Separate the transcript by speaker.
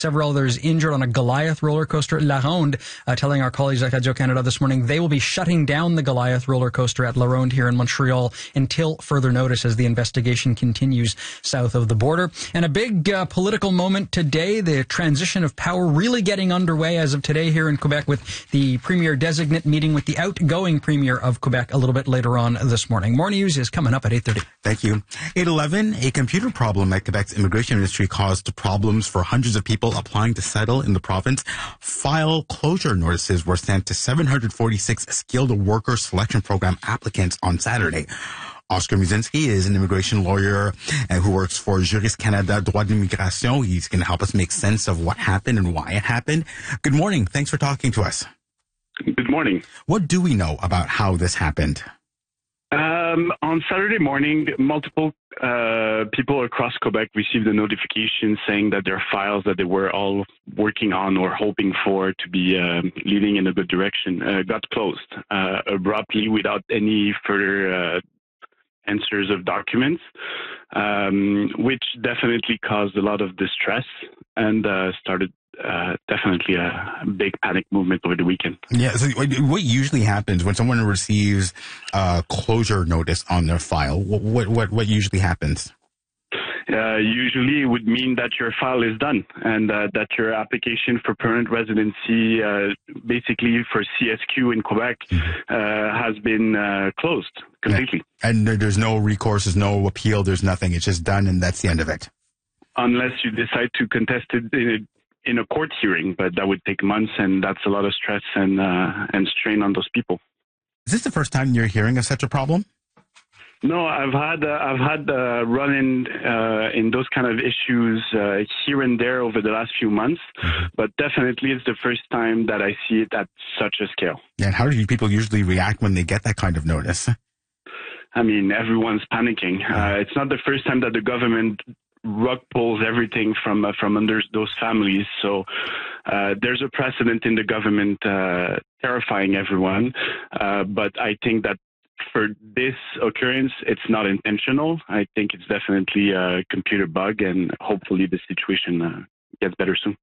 Speaker 1: Several others injured on a Goliath roller coaster at La Ronde, telling our colleagues at Radio-Canada this morning they will be shutting down the Goliath roller coaster at La Ronde here in Montreal until further notice as the investigation continues south of the border. And a big political moment today, the transition of power really getting underway as of today here in Quebec, with the Premier designate meeting with the outgoing Premier of Quebec a little bit later on this morning. More news is coming up at 8:30.
Speaker 2: Thank you. 8:11, a computer problem at Quebec's immigration ministry caused problems for hundreds of people applying to settle in the province. File closure notices were sent to 746 skilled worker selection program applicants on Saturday. Oscar Musinski is an immigration lawyer who works for Juriste Canada Droit d'Immigration. He's going to help us make sense of what happened and why it happened. Good morning. Thanks for talking to us.
Speaker 3: Good morning.
Speaker 2: What do we know about how this happened?
Speaker 3: On Saturday morning, multiple people across Quebec received a notification saying that their files that they were all working on or hoping for to be leading in a good direction got closed abruptly without any further answers of documents, which definitely caused a lot of distress and started definitely a big panic movement over the weekend.
Speaker 2: Yeah. So what usually happens when someone receives a closure notice on their file? What usually happens?
Speaker 3: Usually it would mean that your file is done and that your application for permanent residency, basically for CSQ in Quebec, has been closed completely.
Speaker 2: Yeah. And there's no recourse, there's no appeal, there's nothing. It's just done and that's the end of it.
Speaker 3: Unless you decide to contest it in a court hearing, but that would take months, and that's a lot of stress and strain on those people.
Speaker 2: Is this the first time you're hearing of such a problem?
Speaker 3: No, I've had run in those kind of issues here and there over the last few months, but definitely it's the first time that I see it at such a scale.
Speaker 2: Yeah, and how do people usually react when they get that kind of notice?
Speaker 3: I mean, everyone's panicking. It's not the first time that the government rug pulls everything from under those families. So there's a precedent in the government terrifying everyone. But I think that for this occurrence, it's not intentional. I think it's definitely a computer bug, and hopefully the situation gets better soon.